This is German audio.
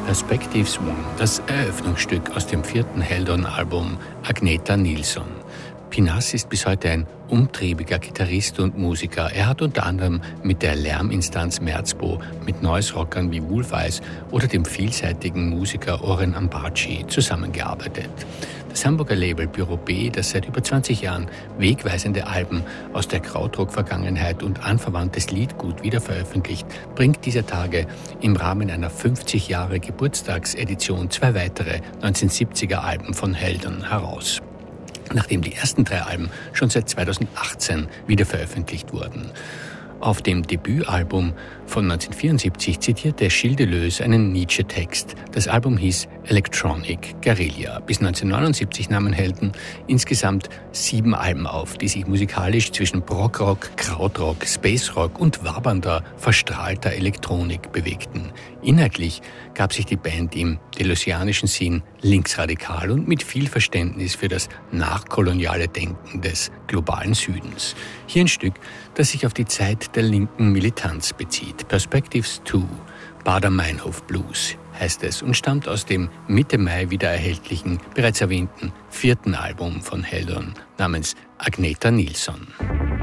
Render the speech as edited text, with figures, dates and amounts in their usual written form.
Perspectives One, das Eröffnungsstück aus dem 4. Heldon-Album Agneta Nilsson. Pinas ist bis heute ein umtriebiger Gitarrist und Musiker. Er hat unter anderem mit der Lärminstanz Merzbow, mit Noise-Rockern wie Wolf Eyes oder dem vielseitigen Musiker Oren Ambaci zusammengearbeitet. Das Hamburger Label Büro B, das seit über 20 Jahren wegweisende Alben aus der Krautrock-Vergangenheit und anverwandtes Liedgut wieder veröffentlicht, bringt dieser Tage im Rahmen einer 50 Jahre Geburtstagsedition 2 weitere 1970er Alben von Heldon heraus. Nachdem die ersten 3 Alben schon seit 2018 wieder veröffentlicht wurden. Auf dem Debütalbum von 1974 zitierte Gilles Deleuze einen Nietzsche-Text. Das Album hieß Electronic Guerilla. Bis 1979 nahmen Heldon insgesamt 7 Alben auf, die sich musikalisch zwischen Prog-Rock, Krautrock, Space-Rock und wabernder, verstrahlter Elektronik bewegten. Inhaltlich gab sich die Band im deleuzianischen Sinn linksradikal und mit viel Verständnis für das nachkoloniale Denken des globalen Südens. Hier ein Stück, das sich auf die Zeit der linken Militanz bezieht. Perspectives 2, Baader-Meinhof Blues heißt es und stammt aus dem Mitte Mai wieder erhältlichen, bereits erwähnten 4. Album von Heldon namens Agneta Nilsson.